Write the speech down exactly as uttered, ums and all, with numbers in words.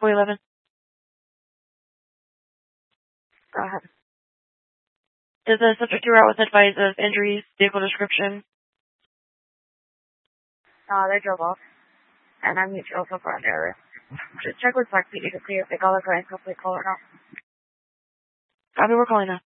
four eleven. Go ahead. Is the subject you were out with advice of injuries, vehicle description? Uh, they drove off. And I'm neutral so far in the area. Just check with Black P D to see if they got a grand complete call or not. Copy, we're calling now.